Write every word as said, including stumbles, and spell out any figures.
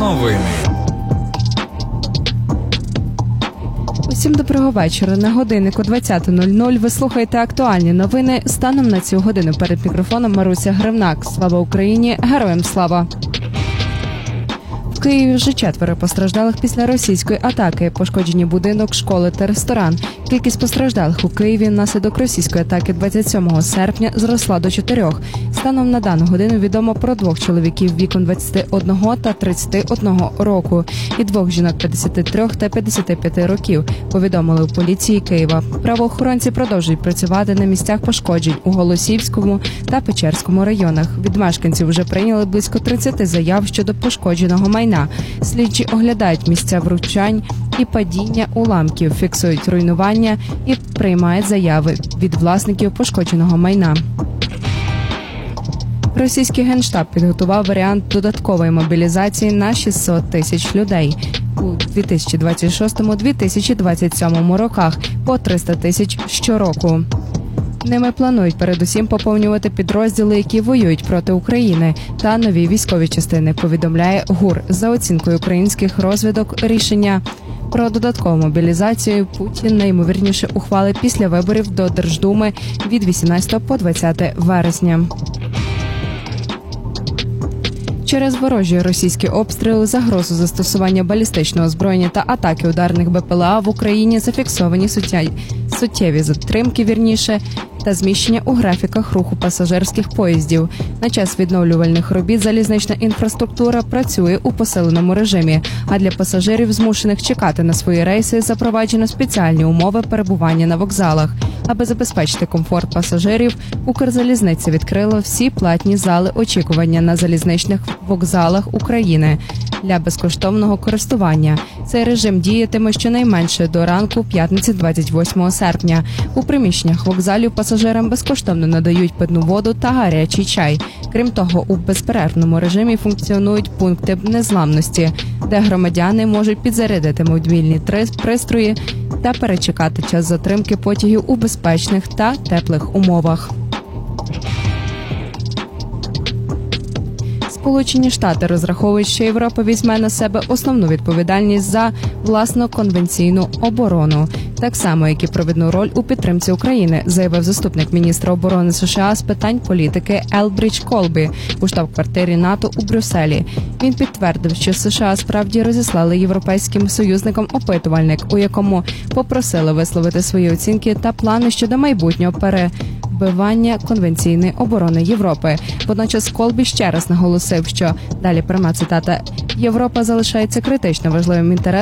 Новини. Усім доброго вечора. На годиннику двадцята нуль нуль ви слухаєте актуальні новини. Станом на цю годину перед мікрофоном Маруся Гривнак. Слава Україні! Героям слава! В Києві вже четверо постраждалих після російської атаки. Пошкоджені будинок, школи та ресторан. Кількість постраждалих у Києві внаслідок російської атаки двадцять сьомого серпня зросла до чотирьох. Станом на дану годину відомо про двох чоловіків віком двадцяти одного та тридцяти одного року і двох жінок п'ятдесяти трьох та п'ятдесяти п'яти років, повідомили у поліції Києва. Правоохоронці продовжують працювати на місцях пошкоджень у Голосіївському та Печерському районах. Від мешканців вже прийняли близько тридцяти заяв щодо пошкодженого майна. Слідчі оглядають місця влучань і падіння уламків, фіксують руйнування і приймають заяви від власників пошкодженого майна. Російський Генштаб підготував варіант додаткової мобілізації на шістсот тисяч людей у дві тисячі двадцять шостому - дві тисячі двадцять сьомому роках по триста тисяч щороку. Ними планують передусім поповнювати підрозділи, які воюють проти України, та нові військові частини, повідомляє ГУР. За оцінкою українських розвідок, рішення про додаткову мобілізацію Путін найімовірніше ухвалить після виборів до Держдуми від вісімнадцятого по двадцяте вересня. Через ворожі російські обстріли, загрозу застосування балістичного озброєння та атаки ударних Бе Пе Ел А в Україні зафіксовані суттєві затримки, вірніше, та зміщення у графіках руху пасажирських поїздів. На час відновлювальних робіт залізнична інфраструктура працює у посиленому режимі, а для пасажирів, змушених чекати на свої рейси, запроваджено спеціальні умови перебування на вокзалах. Аби забезпечити комфорт пасажирів, Укрзалізниця відкрила всі платні зали очікування на залізничних вокзалах України для безкоштовного користування. Цей режим діятиме щонайменше до ранку п'ятниці двадцять восьмого серпня. У приміщеннях вокзалів пасажирам безкоштовно надають питну воду та гарячий чай. Крім того, у безперервному режимі функціонують пункти незламності, де громадяни можуть підзарядити мобільні пристрої та перечекати час затримки потягів у безпечних та теплих умовах. Сполучені Штати розраховують, що Європа візьме на себе основну відповідальність за власну конвенційну оборону, так само, як і провідну роль у підтримці України, заявив заступник міністра оборони США з питань політики Елбрідж Колбі у штаб-квартирі НАТО у Брюсселі. Він підтвердив, що США справді розіслали європейським союзникам опитувальник, у якому попросили висловити свої оцінки та плани щодо майбутнього перебивання конвенційної оборони Європи. Водночас Колбі ще раз наголосив, що, далі пряма цитата, «Європа залишається критично важливим інтересом